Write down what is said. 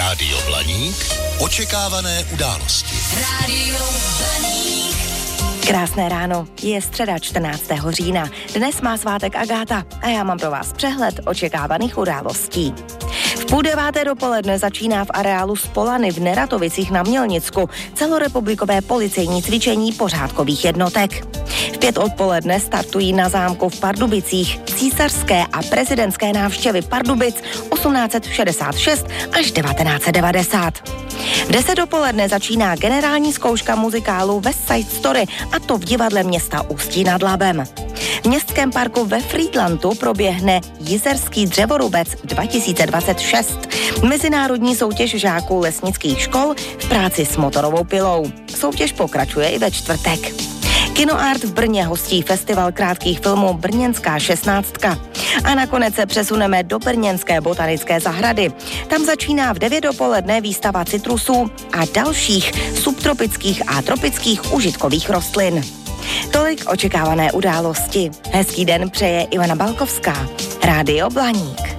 Rádio Blaník. Očekávané události. Rádio Blaník. Krásné ráno, je středa 14. října. Dnes má svátek Agáta a já mám pro vás přehled očekávaných událostí. V 8:30 dopoledne začíná v areálu Spolany v Neratovicích na Mělnicku celorepublikové policejní cvičení pořádkových jednotek. V 5 odpoledne startují na zámku v Pardubicích císařské a prezidentské návštěvy Pardubic 1866 až 1990. V 10 dopoledne začíná generální zkouška muzikálu West Side Story, a to v divadle města Ústí nad Labem. V městském parku ve Frýdlantu proběhne Jizerský dřevorubec 2026, mezinárodní soutěž žáků lesnických škol v práci s motorovou pilou. Soutěž pokračuje i ve čtvrtek. Kinoart v Brně hostí festival krátkých filmů Brněnská 16. A nakonec se přesuneme do brněnské botanické zahrady. Tam začíná v 9 dopoledne výstava citrusů a dalších subtropických a tropických užitkových rostlin. Tolik očekávané události. Hezký den přeje Ivana Balkovská. Rádio Blaník.